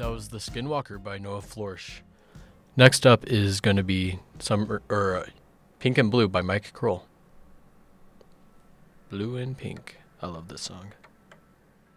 That was The Skinwalker by Noah Flourish. Next up is going to be Pink and Blue by Mike Kroll. Blue and Pink. I love this song.